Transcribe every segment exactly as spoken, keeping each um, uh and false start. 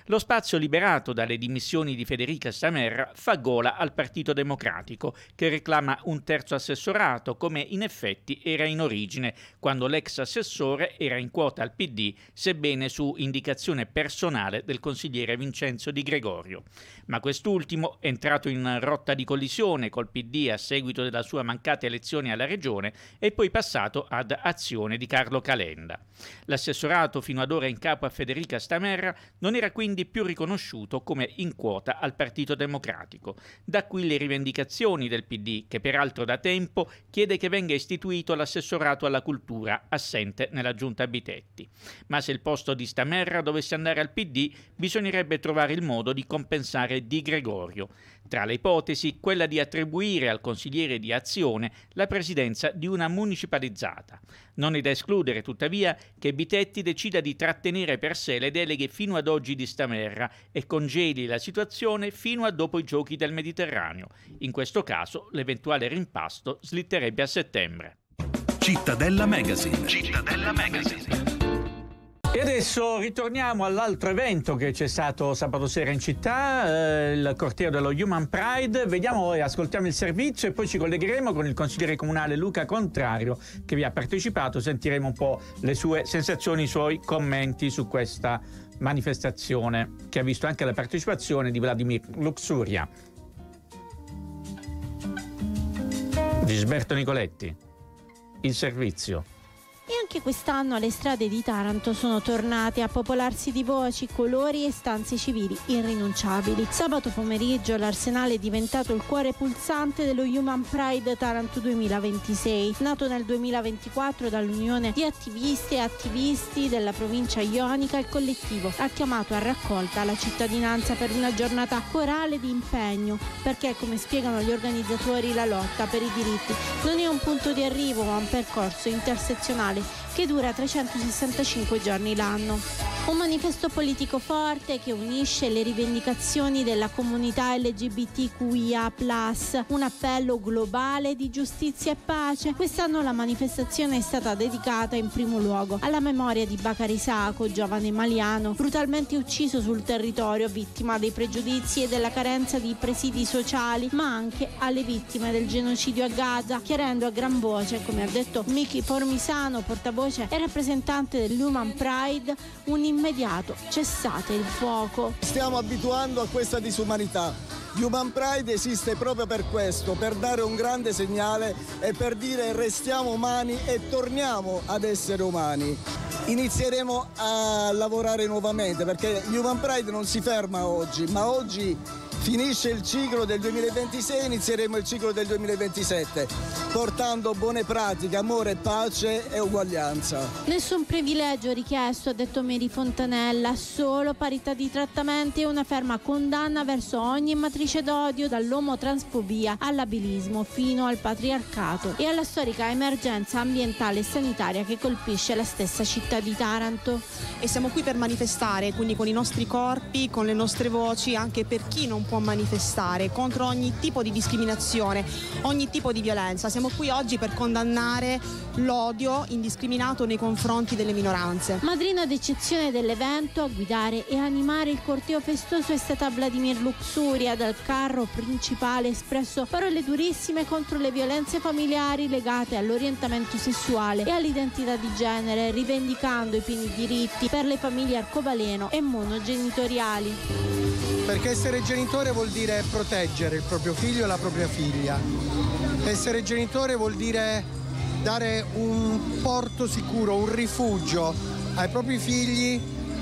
Lo spazio liberato dalle dimissioni di Federica Stamerra fa gola al Partito Democratico, che reclama un terzo assessorato, come in effetti era in origine, quando l'ex assessore era in quota al P D, sebbene su indicazione personale del consigliere Vincenzo Di Gregorio. Ma quest'ultimo, entrato in rotta di collisione col P D a seguito della sua mancata elezione alla Regione, è poi passato ad Azione di Carlo Calenda. L'assessorato fino ad ora in capo a Federica Stamerra non era quindi più riconosciuto come in quota al Partito Democratico. Da qui le rivendicazioni del P D, che peraltro da tempo chiede che venga istituito l'assessorato alla cultura, assente nella giunta Bitetti. Ma se il posto di Stamerra dovesse andare al P D, bisognerebbe trovare il modo di compensare Di Gregorio. Tra le ipotesi, quella di attribuire al consigliere di Azione la presidenza di una municipalizzata. Non è da escludere, tuttavia, che Bitetti decida di trattenere per sé le deleghe fino ad oggi di Stamerra e congeli la situazione fino a dopo i Giochi del Mediterraneo. In questo caso, l'eventuale rimpasto slitterebbe a settembre. Cittadella Magazine. Cittadella Magazine. E adesso ritorniamo all'altro evento che c'è stato sabato sera in città, eh, il corteo dello Human Pride. Vediamo e ascoltiamo il servizio e poi ci collegheremo con il consigliere comunale Luca Contrario, che vi ha partecipato. Sentiremo un po' le sue sensazioni, i suoi commenti su questa manifestazione che ha visto anche la partecipazione di Vladimir Luxuria. Gisberto Nicoletti, il servizio. E anche quest'anno le strade di Taranto sono tornate a popolarsi di voci, colori e istanze civili irrinunciabili. Sabato pomeriggio l'Arsenale è diventato il cuore pulsante dello Human Pride Taranto duemilaventisei, nato nel duemilaventiquattro dall'unione di attivisti e attivisti della provincia ionica. Il collettivo ha chiamato a raccolta la cittadinanza per una giornata corale di impegno, perché, come spiegano gli organizzatori, la lotta per i diritti non è un punto di arrivo ma un percorso intersezionale che dura trecentosessantacinque giorni l'anno. Un manifesto politico forte che unisce le rivendicazioni della comunità L G B T Q I A plus, un appello globale di giustizia e pace. Quest'anno la manifestazione è stata dedicata in primo luogo alla memoria di Bakary Sacco, giovane maliano brutalmente ucciso sul territorio, vittima dei pregiudizi e della carenza di presidi sociali, ma anche alle vittime del genocidio a Gaza, chiarendo a gran voce, come ha detto Miki Formisano, portavoce e rappresentante dell'Human Pride, un immediato cessate il fuoco. Stiamo abituando a questa disumanità. Human Pride esiste proprio per questo, per dare un grande segnale e per dire restiamo umani e torniamo ad essere umani. Inizieremo a lavorare nuovamente perché Human Pride non si ferma oggi, ma oggi finisce il ciclo del duemilaventisei, inizieremo il ciclo del duemilaventisette, portando buone pratiche, amore, pace e uguaglianza. Nessun privilegio richiesto, ha detto Mary Fontanella, solo parità di trattamenti e una ferma condanna verso ogni matrice d'odio, dall'omotransfobia all'abilismo fino al patriarcato e alla storica emergenza ambientale e sanitaria che colpisce la stessa città di Taranto. E siamo qui per manifestare, quindi con i nostri corpi, con le nostre voci, anche per chi non può manifestare, contro ogni tipo di discriminazione, ogni tipo di violenza. Siamo qui oggi per condannare l'odio indiscriminato nei confronti delle minoranze. Madrina d'eccezione dell'evento, a guidare e animare il corteo festoso è stata Vladimir Luxuria. Dal carro principale ha espresso parole durissime contro le violenze familiari legate all'orientamento sessuale e all'identità di genere, rivendicando i pieni diritti per le famiglie arcobaleno e monogenitoriali. Perché essere genitore vuol dire proteggere il proprio figlio e la propria figlia. Essere genitore vuol dire dare un porto sicuro, un rifugio ai propri figli,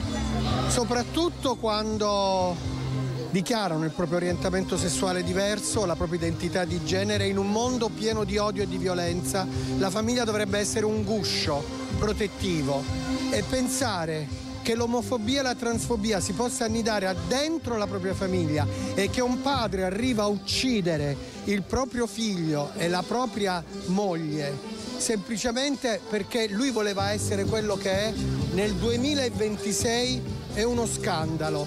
soprattutto quando dichiarano il proprio orientamento sessuale diverso, la propria identità di genere. In un mondo pieno di odio e di violenza, la famiglia dovrebbe essere un guscio protettivo, e pensare che l'omofobia e la transfobia si possa annidare dentro la propria famiglia e che un padre arriva a uccidere il proprio figlio e la propria moglie semplicemente perché lui voleva essere quello che è, nel duemilaventisei è uno scandalo.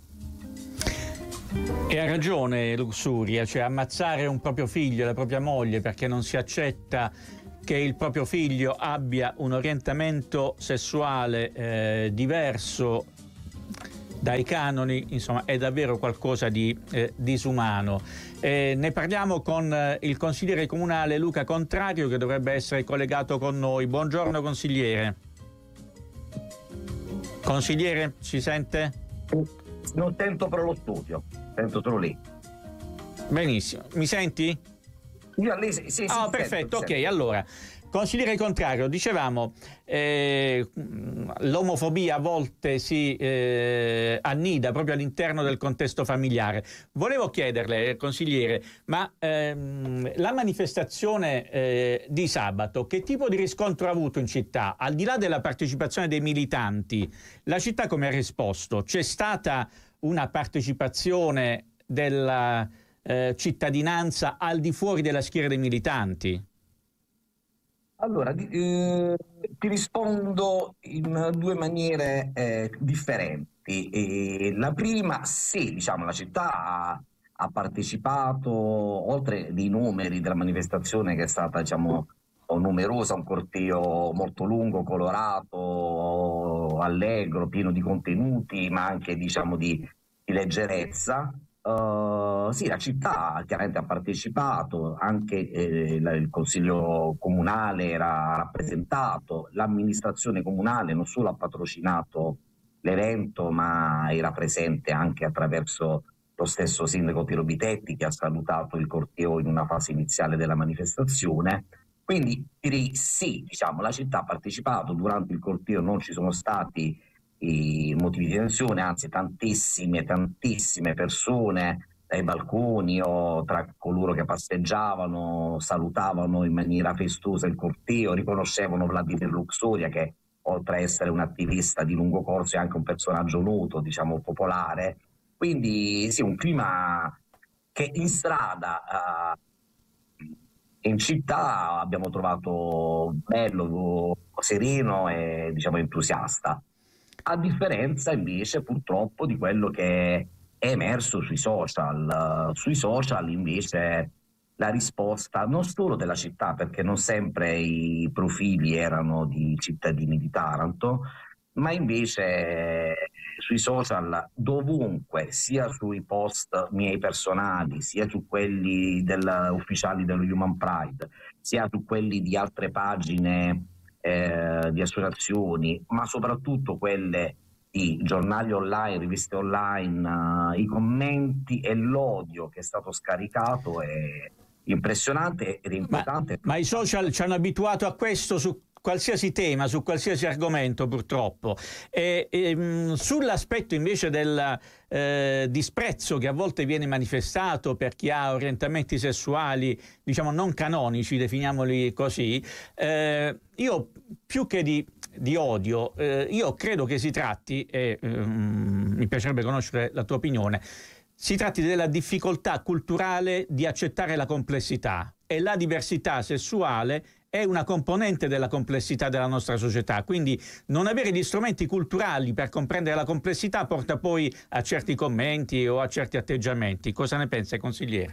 E ha ragione Luxuria, cioè ammazzare un proprio figlio e la propria moglie perché non si accetta che il proprio figlio abbia un orientamento sessuale eh, diverso dai canoni, insomma è davvero qualcosa di eh, disumano. Eh, ne parliamo con eh, il consigliere comunale Luca Contrario, che dovrebbe essere collegato con noi. Buongiorno consigliere. Consigliere, ci sente? Non sento però lo studio, sento solo lì. Benissimo, mi senti? Io a lei sì, sì, Ah, sì, perfetto, sento, ok, sento. allora. Consigliere Contrario, dicevamo, eh, l'omofobia a volte si eh, annida proprio all'interno del contesto familiare. Volevo chiederle, consigliere, ma ehm, la manifestazione eh, di sabato, che tipo di riscontro ha avuto in città? Al di là della partecipazione dei militanti, la città come ha risposto? C'è stata una partecipazione della eh, cittadinanza al di fuori della schiera dei militanti? Allora, eh, ti rispondo in due maniere eh, differenti. E la prima, sì, diciamo, la città ha, ha partecipato, oltre dei numeri della manifestazione che è stata, diciamo, numerosa, un corteo molto lungo, colorato, allegro, pieno di contenuti, ma anche, diciamo, di, di leggerezza. Uh, sì, la città chiaramente ha partecipato, anche eh, la, il consiglio comunale era rappresentato, l'amministrazione comunale non solo ha patrocinato l'evento, ma era presente anche attraverso lo stesso sindaco Piero Bitetti, che ha salutato il corteo in una fase iniziale della manifestazione. Quindi direi sì, diciamo, la città ha partecipato, durante il corteo non ci sono stati i motivi di tensione, anzi tantissime, tantissime persone dai balconi o tra coloro che passeggiavano salutavano in maniera festosa il corteo, riconoscevano Vladimir Luxoria, che oltre a essere un attivista di lungo corso è anche un personaggio noto, diciamo popolare. Quindi sì, un clima che in strada uh, in città abbiamo trovato bello, sereno e, diciamo, entusiasta. A differenza invece purtroppo di quello che è emerso sui social. Sui social invece la risposta non solo della città, perché non sempre i profili erano di cittadini di Taranto, ma invece sui social dovunque, sia sui post miei personali, sia su quelli del, ufficiali dello Human Pride, sia su quelli di altre pagine Eh, di associazioni, ma soprattutto quelle di giornali online, riviste online, uh, i commenti e l'odio che è stato scaricato è impressionante ed importante. Ma, ma i social ci hanno abituato a questo su qualsiasi tema, su qualsiasi argomento, purtroppo. E, e, sull'aspetto invece del eh, disprezzo che a volte viene manifestato per chi ha orientamenti sessuali, diciamo non canonici, definiamoli così, eh, io più che di, di odio, eh, io credo che si tratti, e um, mi piacerebbe conoscere la tua opinione, si tratti della difficoltà culturale di accettare la complessità, e la diversità sessuale è una componente della complessità della nostra società, quindi non avere gli strumenti culturali per comprendere la complessità porta poi a certi commenti o a certi atteggiamenti. Cosa ne pensa, consigliere?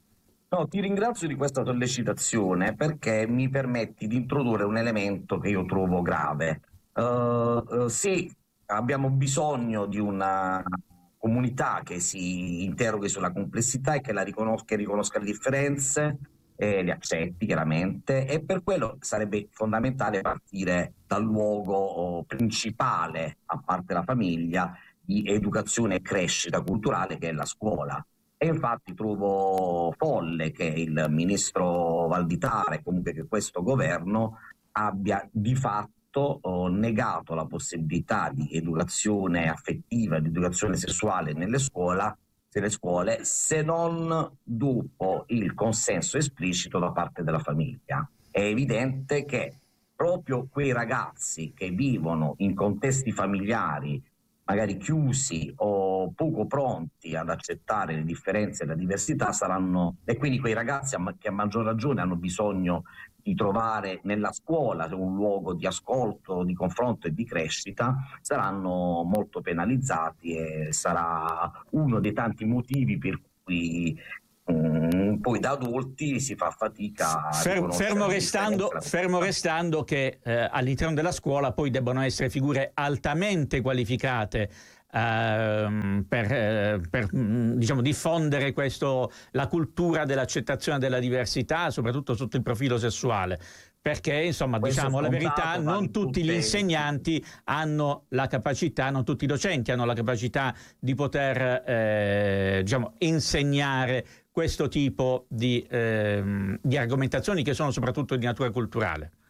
No, ti ringrazio di questa sollecitazione, perché mi permetti di introdurre un elemento che io trovo grave. Uh, uh, sì, abbiamo bisogno di una comunità che si interroghi sulla complessità e che, la riconos- che riconosca le differenze, e le accetti chiaramente, e per quello sarebbe fondamentale partire dal luogo principale, a parte la famiglia, di educazione e crescita culturale, che è la scuola. E infatti trovo folle che il ministro Valditara e comunque che questo governo abbia di fatto oh, negato la possibilità di educazione affettiva, di educazione sessuale nelle scuole, nelle scuole, se non dopo il consenso esplicito da parte della famiglia. È evidente che proprio quei ragazzi che vivono in contesti familiari magari chiusi o poco pronti ad accettare le differenze e la diversità saranno, e quindi quei ragazzi che a maggior ragione hanno bisogno di trovare nella scuola un luogo di ascolto, di confronto e di crescita, saranno molto penalizzati, e sarà uno dei tanti motivi per cui um, poi da adulti si fa fatica a Fer- fermo restando, fermo restando che eh, all'interno della scuola poi debbano essere figure altamente qualificate ehm, per, eh, per diciamo, diffondere questo, la cultura dell'accettazione della diversità, soprattutto sotto il profilo sessuale. Perché, insomma, Questo diciamo la scontato, verità, ma non in tutti gli tutte- insegnanti hanno la capacità, non tutti i docenti hanno la capacità di poter eh, diciamo, insegnare questo tipo di, ehm, di argomentazioni che sono soprattutto di natura culturale.